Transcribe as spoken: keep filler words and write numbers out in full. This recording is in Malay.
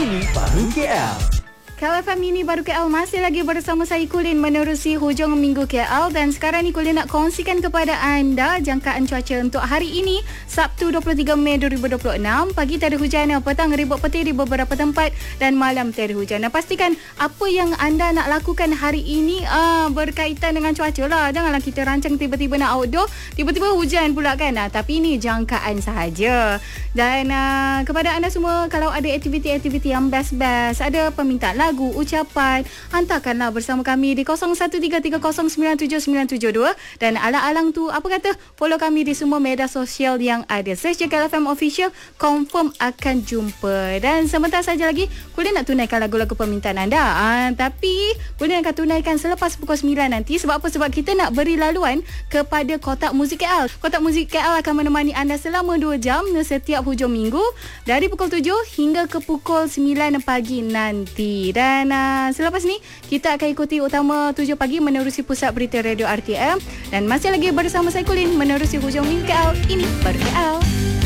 Ini Baru K L. K L F M ini Baru K L masih lagi bersama saya Kulin menerusi hujung minggu K L, dan sekarang ni Kulin nak kongsikan kepada anda jangkaan cuaca untuk hari ini Sabtu dua puluh tiga Mei dua ribu dua puluh enam. Pagi tiada hujan, petang ribut petir di beberapa tempat dan malam tiada hujan. Dan pastikan apa yang anda nak lakukan hari ini uh, berkaitan dengan cuaca lah. Janganlah kita rancang tiba-tiba nak outdoor, tiba-tiba hujan pula kan. Uh, tapi ini jangkaan sahaja. Dan uh, kepada anda semua, kalau ada aktiviti-aktiviti yang best-best, ada permintaan lagu, ucapan, hantarkanlah bersama kami di kosong satu tiga tiga kosong sembilan tujuh sembilan tujuh dua. Dan alang-alang tu, apa kata, follow kami di semua media sosial yang ada. Search je K L F M Official, confirm akan jumpa. Dan sebentar saja lagi, Kulin nak tunaikan lagu-lagu permintaan anda. Ah, tapi Kulin akan tunaikan selepas pukul sembilan nanti. Sebab apa? Sebab kita nak beri laluan kepada Kotak Muzik K L. Kotak Muzik K L akan menemani anda selama dua jam setiap hujung minggu dari pukul tujuh hingga ke pukul sembilan pagi nanti. Dan uh, selepas ni kita akan ikuti utama tujuh pagi menerusi Pusat Berita Radio R T M. Dan masih lagi bersama saya Kulin menerusi hujung minggu K L. Ini Baru K L.